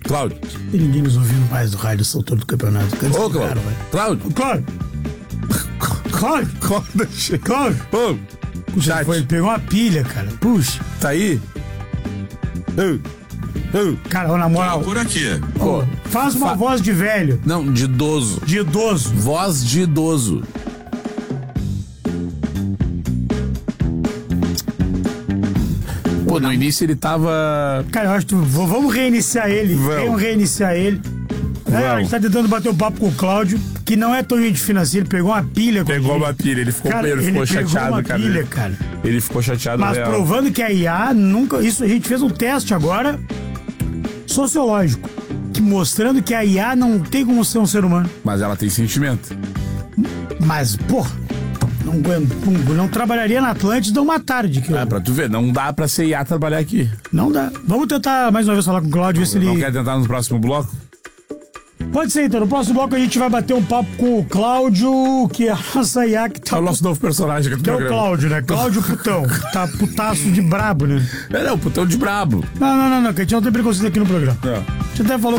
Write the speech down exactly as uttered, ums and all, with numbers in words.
Cláudio. E ninguém nos ouvindo mais do rádio Soltor do campeonato. Ô, Cláudio. Cláudio. Cláudio. Cláudio. Cláudio. Cláudio. Ô, Puxa, foi, pegou uma pilha, cara. Puxa. Tá aí? Ô. Ô. Cara, na moral. Por aqui. Ô, faz uma Fa- voz de velho. Não, de idoso. De idoso. Voz de idoso. Pô, no início ele tava... Cara, eu acho que tu- v- vamos reiniciar ele. Vamos. Vamos reiniciar ele. É, a gente tá tentando bater o papo com o Cláudio, que não é tão gente fina assim, ele pegou uma pilha. com a Pegou gente. uma pilha, ele ficou, Cara, ele ficou ele pegou chateado, uma cara. pilha, cara. Ele ficou chateado Mas real. provando que a I A nunca. Isso a gente fez um teste agora sociológico. Que mostrando que a I A não tem como ser um ser humano. Mas ela tem sentimento. Mas, pô, não, não, não trabalharia na Atlântida uma tarde. Que eu- É, pra tu ver, não dá pra ser I A trabalhar aqui. Não dá. Vamos tentar mais uma vez falar com o Cláudio, ver se Não ele. quer tentar no próximo bloco? Pode ser, então. No próximo bloco a gente vai bater um papo com o Cláudio, que é a nossa I A que É tá. o nosso novo personagem aqui do Que é o programa. Cláudio, né? Cláudio Putão. Tá putaço de brabo, né? É, não, putão de brabo. Não, não, não, não, que a gente não tem preconceito aqui no programa. Não. A gente até falou